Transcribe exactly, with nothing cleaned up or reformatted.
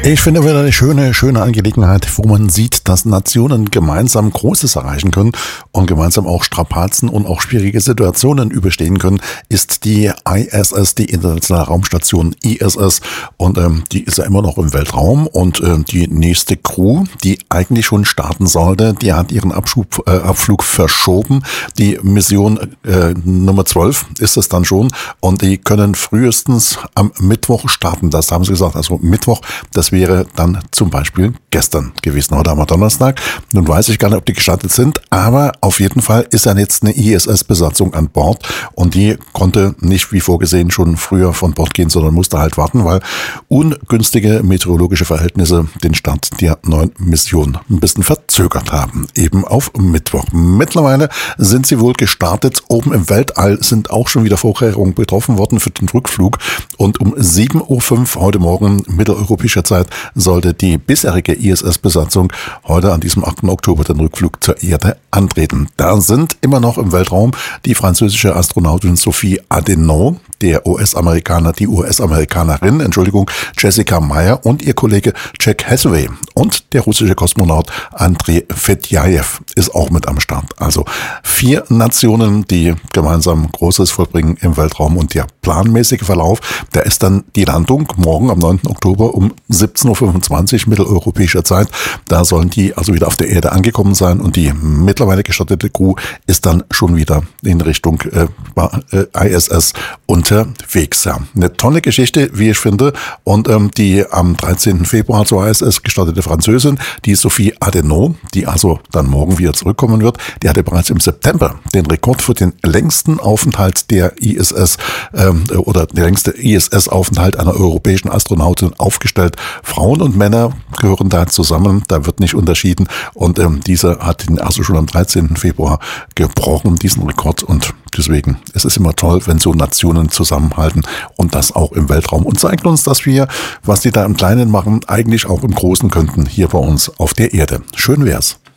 Ich finde wieder eine schöne, schöne Angelegenheit, wo man sieht, dass Nationen gemeinsam Großes erreichen können und gemeinsam auch Strapazen und auch schwierige Situationen überstehen können, ist die I S S, die internationale Raumstation I S S. Und ähm, die ist ja immer noch im Weltraum und äh, die nächste Crew, die eigentlich schon starten sollte, die hat ihren Abschub, äh, Abflug verschoben. Die Mission äh, Nummer zwölf ist es dann schon und die können frühestens am Mittwoch starten. Das haben sie gesagt, also Mittwoch, das wäre dann zum Beispiel gestern gewesen. Heute haben wir Donnerstag. Nun weiß ich gar nicht, ob die gestartet sind, aber auf jeden Fall ist dann jetzt eine I S S-Besatzung an Bord und die konnte nicht wie vorgesehen schon früher von Bord gehen, sondern musste halt warten, weil ungünstige meteorologische Verhältnisse den Start der neuen Mission ein bisschen verzögert haben. Eben auf Mittwoch. Mittlerweile sind sie wohl gestartet. Oben im Weltall sind auch schon wieder Vorkehrungen getroffen worden für den Rückflug und um sieben Uhr fünf heute Morgen mitteleuropäischer Zeit sollte die bisherige I S S-Besatzung heute an diesem achten Oktober den Rückflug zur Erde antreten. Da sind immer noch im Weltraum die französische Astronautin Sophie Adenau, der U S-Amerikaner, die U S-Amerikanerin, Entschuldigung, Jessica Meyer und ihr Kollege Jack Hathaway und der russische Kosmonaut Andrei Fedjajew ist auch mit am Start. Also vier Nationen, die gemeinsam Großes vollbringen im Weltraum und der planmäßige Verlauf, da ist dann die Landung morgen am neunten Oktober um siebzehn Uhr fünfundzwanzig mitteleuropäischer Zeit. Da sollen die also wieder auf der Erde angekommen sein und die mittlerweile gestartete Crew ist dann schon wieder in Richtung äh, I S S unterwegs. Ja, eine tolle Geschichte, wie ich finde. Und ähm, die am dreizehnten Februar zur I S S gestartete Französin, die Sophie Adenau, die also dann morgen wieder zurückkommen wird, die hatte bereits im September den Rekord für den längsten Aufenthalt der I S S ähm, oder der längste I S S-Aufenthalt einer europäischen Astronautin aufgestellt. Frauen und Männer gehören da zusammen, da wird nicht unterschieden. Und ähm, diese hat ihn also schon am dreizehnten Februar gebrochen, diesen Rekord. Und deswegen ist es immer toll, wenn so Nationen zusammenhalten und das auch im Weltraum und zeigt uns, dass wir, was die da im Kleinen machen, eigentlich auch im Großen könnten, hier bei uns auf der Erde. Schön wär's.